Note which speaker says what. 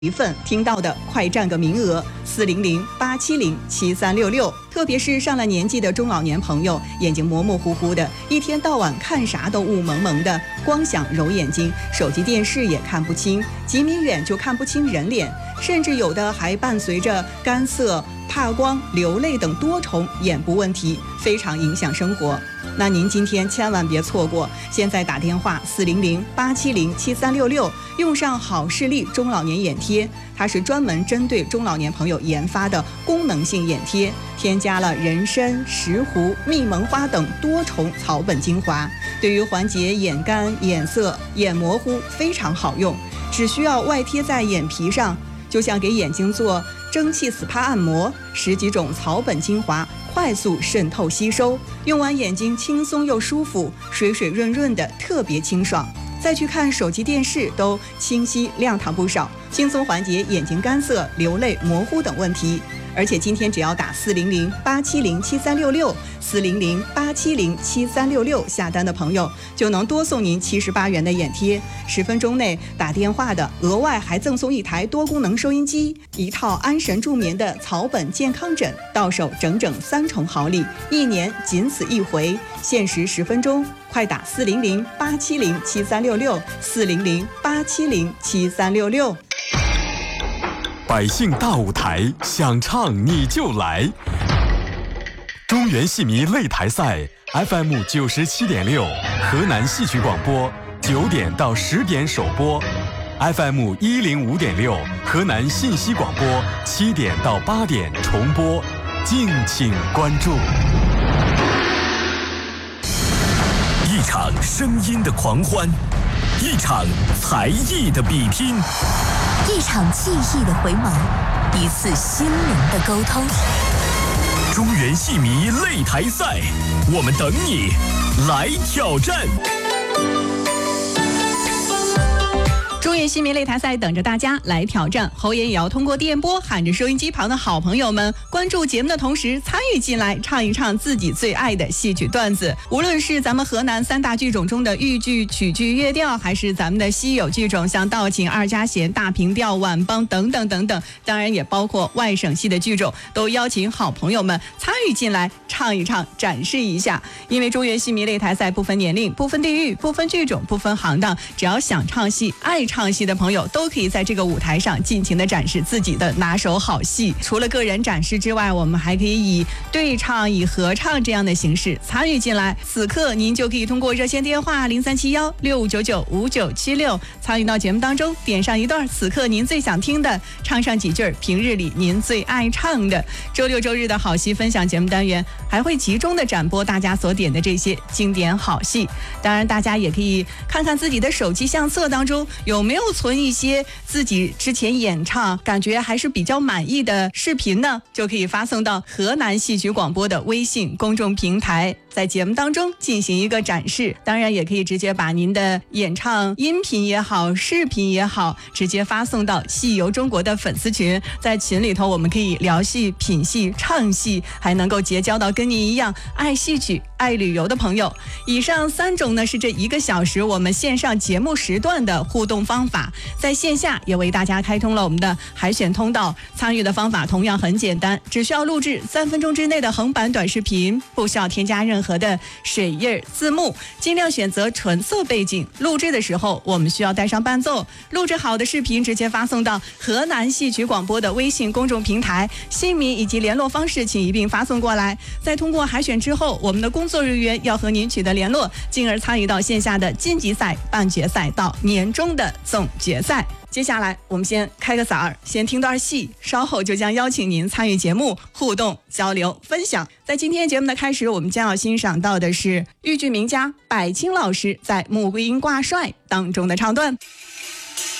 Speaker 1: 一份听到的快占个名额，400-870-7366。特别是上了年纪的中老年朋友，眼睛模模糊糊的，一天到晚看啥都雾蒙蒙的，光想揉眼睛，手机电视也看不清，几米远就看不清人脸，甚至有的还伴随着干涩、怕光、流泪等多重眼部问题，非常影响生活。那您今天千万别错过，现在打电话400-870-7366，用上好视力中老年眼贴，它是专门针对中老年朋友研发的功能性眼贴，添加了人参、石斛、蜜蒙花等多重草本精华，对于缓解眼干、眼涩、眼模糊非常好用，只需要外贴在眼皮上，就像给眼睛做蒸汽 SPA 按摩，10几种草本精华快速渗透吸收，用完眼睛轻松又舒服，水水润润的，特别清爽。再去看手机电视都清晰亮堂不少，轻松缓解眼睛干涩、流泪、模糊等问题。而且今天只要打400-870-7366 400-870-7366下单的朋友，就能多送您78元的眼贴，10分钟内打电话的额外还赠送一台多功能收音机，一套安神助眠的草本健康枕，到手整整3重好礼，1年仅此一回，限时10分钟，快打400-870-7366 400-870-7366。
Speaker 2: 百姓大舞台，想唱你就来。中原戏迷擂台赛 FM 97.6，河南戏曲广播9点到10点首播， FM 105.6，河南信息广播7点到8点重播，敬请关注。
Speaker 3: 一场声音的狂欢，一场才艺的比拼，
Speaker 4: 一场记忆的回眸，一次心灵的沟通。
Speaker 3: 中原戏迷擂台赛，我们等你来挑战。
Speaker 1: 中原戏迷擂台赛等着大家来挑战，侯爷也要通过电波喊着收音机旁的好朋友们，关注节目的同时参与进来，唱一唱自己最爱的戏曲段子。无论是咱们河南3大剧种中的豫剧、曲剧、越调，还是咱们的稀有剧种，像道情、二家弦、大平调、晚梆等等等等，当然也包括外省戏的剧种，都邀请好朋友们参与进来唱一唱，展示一下。因为中原戏迷擂台赛不分年龄、不分地域、不分剧种、不分行当，只要想唱戏、爱唱戏的朋友都可以在这个舞台上尽情的展示自己的拿手好戏。除了个人展示之外，我们还可以以对唱、以合唱这样的形式参与进来。此刻您就可以通过热线电话037165995976参与到节目当中，点上一段此刻您最想听的，唱上几句平日里您最爱唱的。周六周日的好戏分享节目单元还会集中的展播大家所点的这些经典好戏。当然大家也可以看看自己的手机相册当中有没有存一些自己之前演唱感觉还是比较满意的视频呢，就可以发送到河南戏曲广播的微信公众平台，在节目当中进行一个展示。当然也可以直接把您的演唱音频也好、视频也好，直接发送到戏游中国的粉丝群，在群里头我们可以聊戏、品戏、唱戏，还能够结交到跟您一样爱戏曲、爱旅游的朋友。以上3种呢是这1个小时我们线上节目时段的互动方法，在线下也为大家开通了我们的海选通道。参与的方法同样很简单，只需要录制3分钟之内的横版短视频，不需要添加任何的水印字幕，尽量选择纯色背景。录制的时候我们需要带上伴奏，录制好的视频直接发送到河南戏曲广播的微信公众平台，姓名以及联络方式请一并发送过来。在通过海选之后，我们的工作人员要和您取得联络，进而参与到线下的晋级赛、半决赛到年终的总决赛。接下来我们先开个嗓儿，先听段戏，稍后就将邀请您参与节目互动交流分享。在今天节目的开始，我们将要欣赏到的是豫剧名家柏青老师在《穆桂英挂帅》当中的唱段。